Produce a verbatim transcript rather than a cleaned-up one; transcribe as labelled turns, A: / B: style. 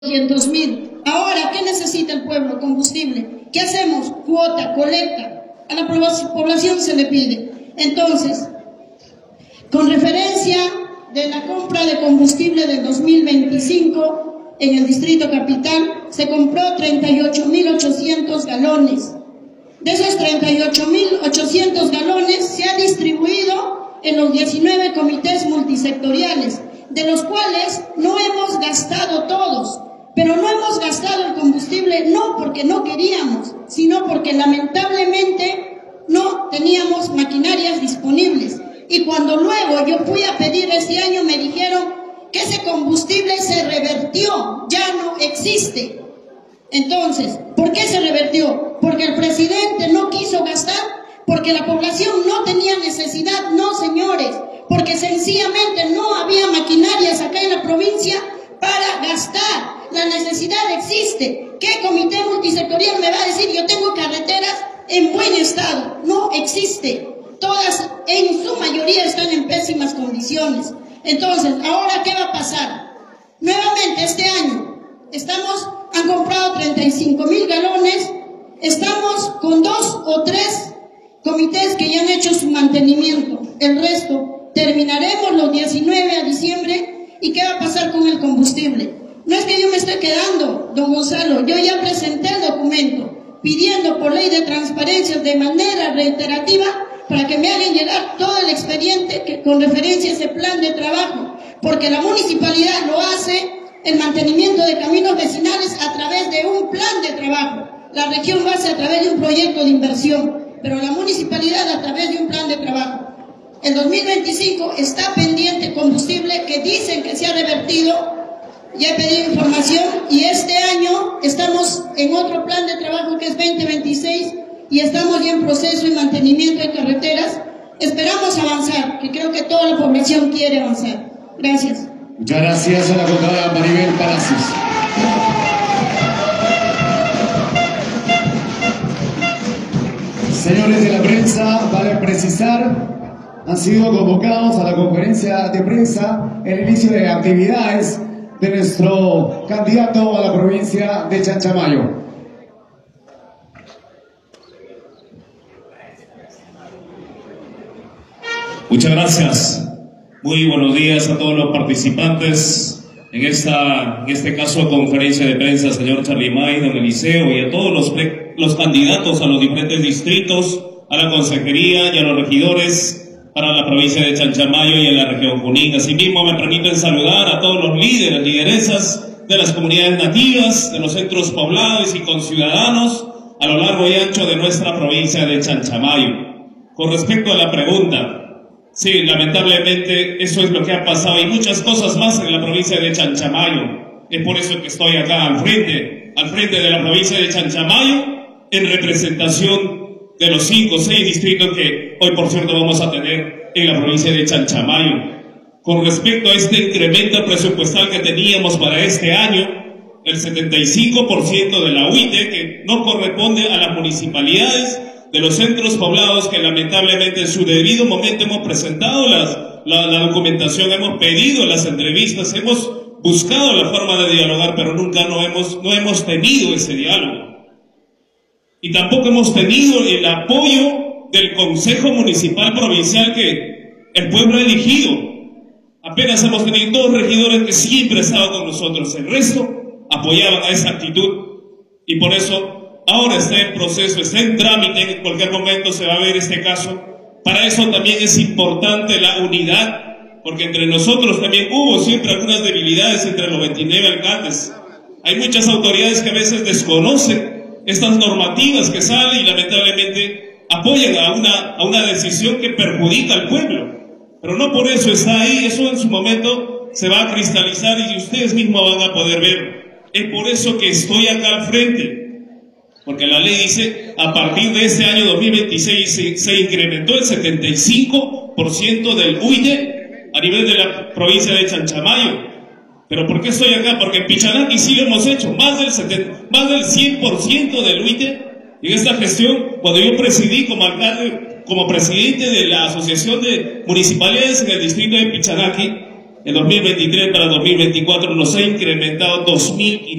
A: doscientos mil. Ahora, ¿qué necesita el pueblo? Combustible. ¿Qué hacemos? Cuota, colecta. A la población se le pide. Entonces, con referencia de la compra de combustible del dos mil veinticinco en el Distrito Capital, se compró treinta y ocho mil ochocientos galones. De esos treinta y ocho mil ochocientos galones se ha distribuido en los diecinueve comités multisectoriales, de los cuales no hemos gastado todos. Pero no hemos gastado el combustible no porque no queríamos, sino porque lamentablemente no teníamos maquinarias disponibles. Y cuando luego yo fui a pedir este año, me dijeron que ese combustible se revertió, ya no existe. Entonces, ¿por qué se revertió? Porque el presidente no quiso gastar, porque la población no tenía necesidad. No, señores, porque sencillamente no había maquinarias acá en la provincia para gastar. La necesidad existe. ¿Qué comité multisectorial me va a decir? Yo tengo carreteras en buen estado. No existe. Todas, en su mayoría, están en pésimas condiciones. Entonces, ¿ahora qué va a pasar? Nuevamente, este año, estamos, han comprado treinta y cinco mil galones, estamos con dos o tres comités que ya han hecho su mantenimiento. El resto, terminaremos los diecinueve a diciembre, ¿y qué va a pasar con el combustible? No es que yo me esté quedando, don Gonzalo, yo ya presenté el documento pidiendo por ley de transparencia de manera reiterativa para que me hagan llegar todo el expediente que, con referencia a ese plan de trabajo, porque la municipalidad lo hace, el mantenimiento de caminos vecinales, a través de un plan de trabajo. La región lo hace a través de un proyecto de inversión, pero la municipalidad a través de un plan de trabajo. El dos mil veinticinco está pendiente combustible que dicen que se ha revertido. Ya he pedido información y este año estamos en otro plan de trabajo que es veinte veintiséis y estamos ya en proceso y mantenimiento de carreteras. Esperamos avanzar, que creo que toda la población quiere avanzar. Gracias.
B: Muchas gracias a la contadora Maribel Palacios. Señores de la prensa, vale precisar, han sido convocados a la conferencia de prensa el inicio de actividades de nuestro candidato a la provincia de Chanchamayo.
C: Muchas gracias. Muy buenos días a todos los participantes en esta, en este caso, conferencia de prensa, señor Charlie May, don Eliseo, y a todos los, los candidatos a los diferentes distritos, a la consejería y a los regidores para la provincia de Chanchamayo y en la región Junín. Asimismo, me permiten saludar a todos los líderes, lideresas de las comunidades nativas, de los centros poblados y conciudadanos a lo largo y ancho de nuestra provincia de Chanchamayo. Con respecto a la pregunta, sí, lamentablemente eso es lo que ha pasado y muchas cosas más en la provincia de Chanchamayo. Es por eso que estoy acá al frente, al frente de la provincia de Chanchamayo, en representación de los cinco o seis distritos que hoy, por cierto, vamos a tener en la provincia de Chanchamayo. Con respecto a este incremento presupuestal que teníamos para este año, el setenta y cinco por ciento de la U I T E, que no corresponde a las municipalidades de los centros poblados, que lamentablemente en su debido momento hemos presentado las, la, la documentación, hemos pedido las entrevistas, hemos buscado la forma de dialogar, pero nunca no hemos, no hemos tenido ese diálogo. Y tampoco hemos tenido el apoyo del Consejo Municipal Provincial que el pueblo ha elegido. Apenas hemos tenido dos regidores que siempre estaban con nosotros. El resto apoyaban a esa actitud. Y por eso ahora está en proceso, está en trámite. En cualquier momento se va a ver este caso. Para eso también es importante la unidad, porque entre nosotros también hubo siempre algunas debilidades entre los veintinueve alcaldes. Hay muchas autoridades que a veces desconocen estas normativas que salen y lamentablemente apoyan a una, a una decisión que perjudica al pueblo. Pero no por eso está ahí, eso en su momento se va a cristalizar y ustedes mismos van a poder ver. Es por eso que estoy acá al frente, porque la ley dice, a partir de este año dos mil veintiséis se, se incrementó el setenta y cinco por ciento del U I T E a nivel de la provincia de Chanchamayo. ¿Pero por qué estoy acá? Porque en Pichanaki sí lo hemos hecho, más del, setenta, más del cien por ciento del U I T E. Y en esta gestión, cuando yo presidí como alcalde, como presidente de la Asociación de Municipalidades en el distrito de Pichanaki, el dos mil veintitrés para dos mil veinticuatro nos ha incrementado dos mil